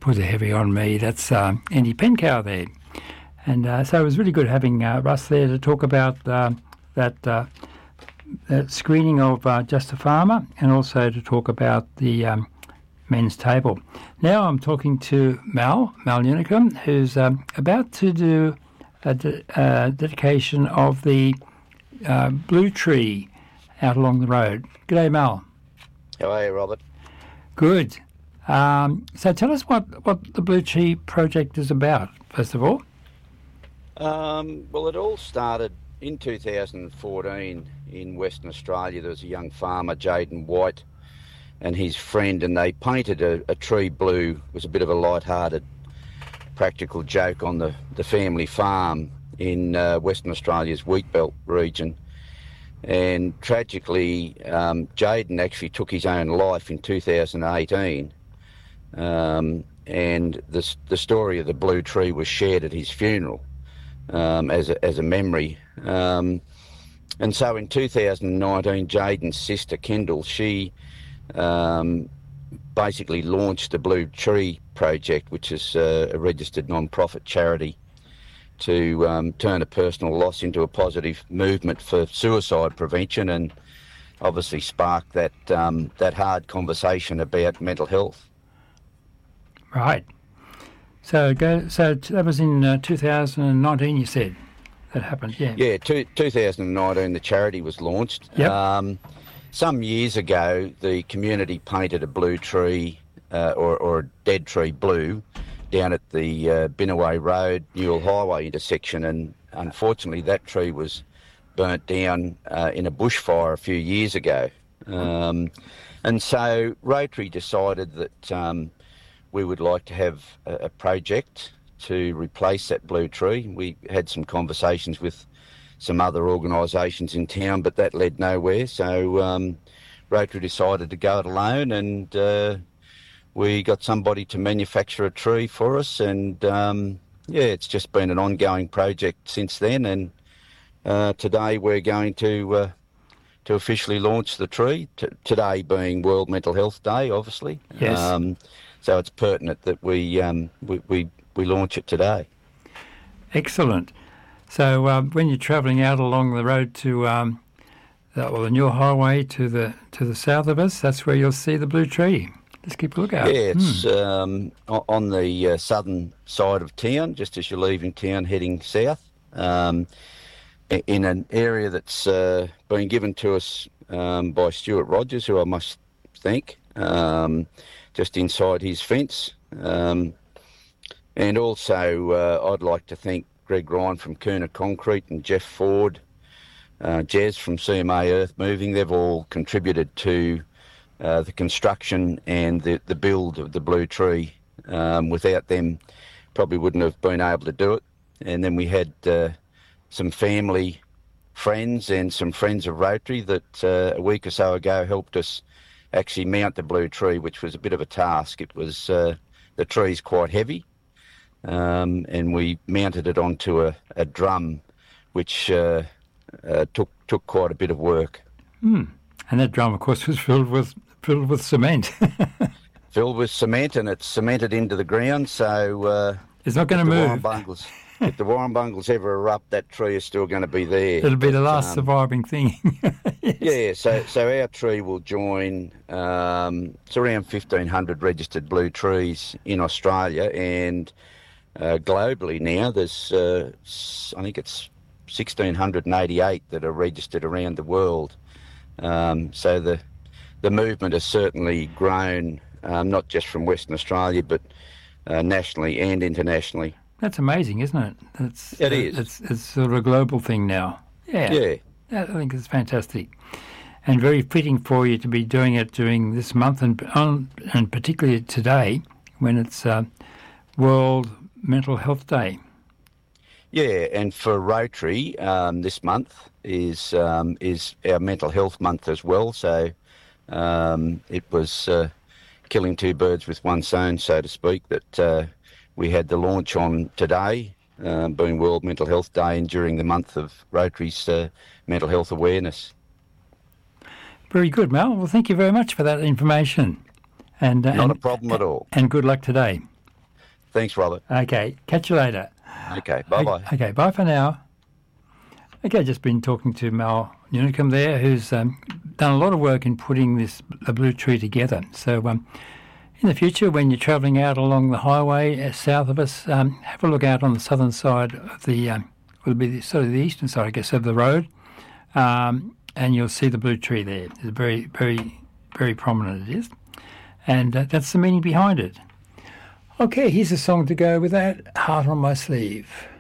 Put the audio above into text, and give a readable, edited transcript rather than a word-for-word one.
put a heavy on me. That's Andy Pencow there. And so it was really good having Russ there to talk about that screening of Just a Farmer, and also to talk about the men's table. Now I'm talking to Mal Unicum, who's about to do a dedication of the Blue Tree out along the road. G'day, Mal. How are you, Robert? Good. So tell us what the Blue Tree project is about, first of all. Well, it all started in 2014 in Western Australia. There was a young farmer, Jaden White, and his friend, and they painted a tree blue. It was a bit of a light-hearted, practical joke on the family farm in Western Australia's Wheatbelt region. And tragically, Jaden actually took his own life in 2018. And the story of the Blue Tree was shared at his funeral as a memory. And so in 2019, Jaden's sister, Kendall, she basically launched the Blue Tree Project, which is a registered non-profit charity, to turn a personal loss into a positive movement for suicide prevention, and obviously spark that hard conversation about mental health. Right. So that was in 2019, you said that happened, yeah? Yeah, 2019 the charity was launched. Yep. Some years ago, the community painted a blue tree or a dead tree blue down at the Binnaway Road, Newell Highway intersection, and unfortunately that tree was burnt down in a bushfire a few years ago. And so Rotary decided that we would like to have a project to replace that blue tree. We had some conversations with some other organisations in town, but that led nowhere. So Rotary decided to go it alone, and we got somebody to manufacture a tree for us, and it's just been an ongoing project since then. And today we're going to officially launch the tree. Today being World Mental Health Day, obviously. Yes. So it's pertinent that we launch it today. Excellent. So when you're travelling out along the road to the Newell Highway to the south of us, that's where you'll see the Blue Tree. Just keep a lookout. Yeah, it's on the southern side of town, just as you're leaving town heading south, in an area that's been given to us by Stuart Rogers, who I must thank, just inside his fence. And also I'd like to thank Greg Ryan from Cooner Concrete and Jeff Ford, Jez from CMA Earth Moving. They've all contributed to the construction and the build of the Blue Tree. Without them, probably wouldn't have been able to do it. And then we had some family friends and some friends of Rotary that a week or so ago helped us actually mount the Blue Tree, which was a bit of a task. It was the tree's quite heavy, and we mounted it onto a drum, which took quite a bit of work. And that drum, of course, was filled with cement. Filled with cement, and it's cemented into the ground, so it's not going to move. If the Warrumbungles ever erupt, that tree is still going to be there. It'll be the last surviving thing. Yes. Yeah, so our tree will join, it's around 1,500 registered blue trees in Australia, and globally now there's, I think it's 1,688 that are registered around the world. So the movement has certainly grown, not just from Western Australia, but nationally and internationally. That's amazing, isn't it? It is. It's sort of a global thing now. Yeah. I think it's fantastic. And very fitting for you to be doing it during this month, and particularly today when it's World Mental Health Day. Yeah, and for Rotary, this month is our mental health month as well. So it was killing two birds with one stone, so to speak, that we had the launch on today, being World Mental Health Day, and during the month of Rotary's mental health awareness. Very good, Mel. Well, thank you very much for that information. And not a problem at all. And good luck today. Thanks, Robert. Okay, catch you later. Okay, bye-bye. Okay, bye for now. Okay, just been talking to Mal Unicum there, who's done a lot of work in putting the blue tree together. So in the future, when you're travelling out along the highway south of us, have a look out on the southern side of will be sort of the eastern side, I guess, of the road, and you'll see the blue tree there. It's very, very, very prominent it is. And that's the meaning behind it. Okay, here's a song to go with that, Heart on My Sleeve.